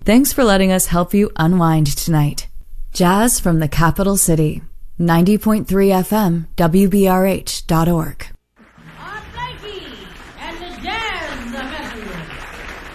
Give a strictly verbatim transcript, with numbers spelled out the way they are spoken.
Thanks for letting us help you unwind tonight. Jazz from the capital city. ninety point three F M, W B R H dot org. Art Blakey and the Jazz Messengers.